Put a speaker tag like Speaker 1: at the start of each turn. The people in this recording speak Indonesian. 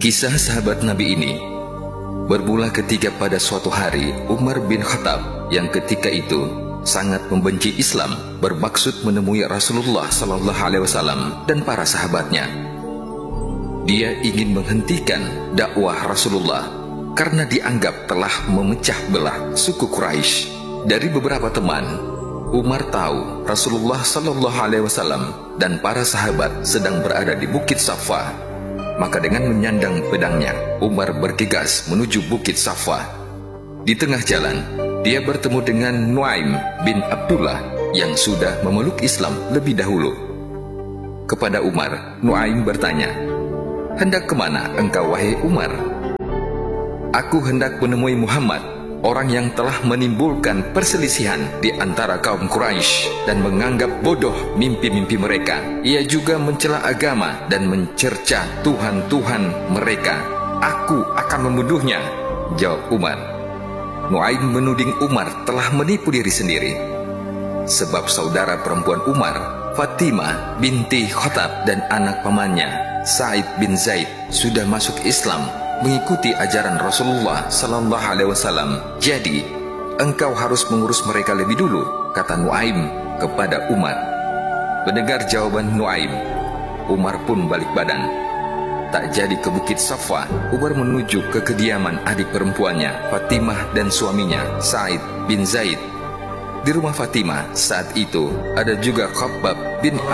Speaker 1: Kisah sahabat Nabi ini bermula ketika pada suatu hari Umar bin Khattab yang ketika itu sangat membenci Islam bermaksud menemui Rasulullah SAW dan para sahabatnya. Dia ingin menghentikan dakwah Rasulullah karena dianggap telah memecah belah suku Quraisy. Dari beberapa teman, Umar tahu Rasulullah SAW dan para sahabat sedang berada di Bukit Safa. Maka dengan menyandang pedangnya, Umar bergegas menuju Bukit Safa. Di tengah jalan, dia bertemu dengan Nuaim bin Abdullah yang sudah memeluk Islam lebih dahulu. Kepada Umar, Nuaim bertanya, "Hendak kemana engkau wahai Umar?" "Aku hendak menemui Muhammad, orang yang telah menimbulkan perselisihan di antara kaum Quraisy dan menganggap bodoh mimpi-mimpi mereka. Ia juga mencela agama dan mencerca Tuhan-Tuhan mereka. Aku akan membunuhnya," jawab Umar. Nuaim menuding Umar telah menipu diri sendiri. Sebab saudara perempuan Umar, Fatimah binti Khattab, dan anak pamannya, Sa'id bin Zaid, sudah masuk Islam mengikuti ajaran Rasulullah SAW. "Jadi, engkau harus mengurus mereka lebih dulu," kata Nuaim kepada Umar. Mendengar jawaban Nuaim, Umar pun balik badan. Tak jadi ke Bukit Safa, Umar menuju ke kediaman adik perempuannya, Fatimah, dan suaminya, Sa'id bin Zaid. Di rumah Fatimah saat itu ada juga Khabbab bin